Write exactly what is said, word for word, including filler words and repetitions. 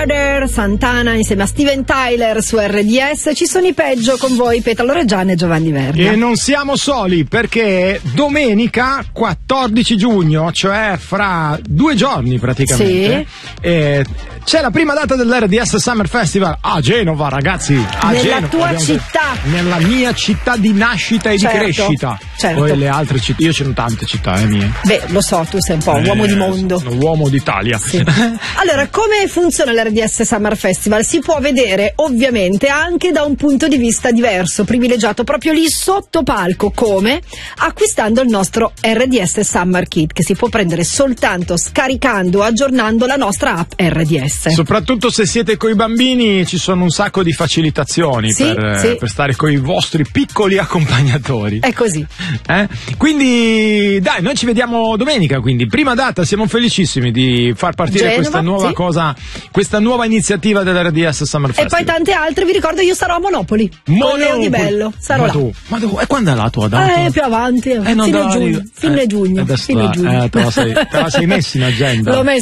Brother, Santana insieme a Steven Tyler su R D S. Ci sono i peggio con voi, Petalo Reggiani e Giovanni Verga. E non siamo soli, perché domenica quattordici giugno, cioè fra due giorni praticamente, sì. eh, c'è la prima data dell'R D S Summer Festival a Genova, ragazzi. A Nella Genova, tua ovviamente. città. Nella mia città di nascita e certo, di crescita. Certo. Poi le altre città, io ce ne ho tante città, eh, mie. Beh, lo so, tu sei un po' Eh, uomo di mondo. Sono uomo d'Italia. Sì. Allora, come funziona l'R D S Summer Festival? Si può vedere ovviamente anche da un punto di vista diverso, privilegiato proprio lì sotto palco. Come? Acquistando il nostro R D S Summer Kit, che si può prendere soltanto scaricando o aggiornando la nostra app R D S. Soprattutto se siete coi bambini ci sono un sacco di facilitazioni, sì, per, sì. per stare coi vostri piccoli accompagnatori. È così. Eh? Quindi dai, noi ci vediamo domenica, quindi prima data, siamo felicissimi di far partire Genova, questa nuova sì. cosa, questa nuova iniziativa dell'R D S Summer E Festival. poi tante altre, vi ricordo io sarò a Monopoli. Monopoli. Con Leo Di Bello, sarò ma là. Tu, ma tu, e quando è la tua data? Eh, più avanti, Eh, non fine da- giugno, fine eh, giugno, adesso fine la- giugno. eh, te la sei, te la sei messi in agenda. L'ho messo